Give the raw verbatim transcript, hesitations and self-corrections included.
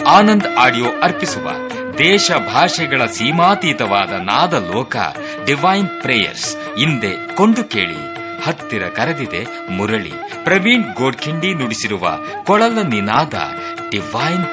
Anand audio ಅರ್ಪಿಸುವ ದೇಶ ಭಾಷೆಗಳ ಸೀಮಾತೀತವಾದ ನಾದ ಲೋಕ ಡಿವೈನ್ ಪ್ರೇಯರ್ಸ್ ಹಿಂದೆ ಕೊಂಡು ಕೇಳಿ. ಹತ್ತಿರ ಕರೆದಿದೆ ಮುರಳಿ. ಪ್ರವೀಣ್ ಗೋಡ್ಖಿಂಡಿ ನುಡಿಸಿರುವ ಕೊಳಲ ನಿನಾದ ಡಿವೈನ್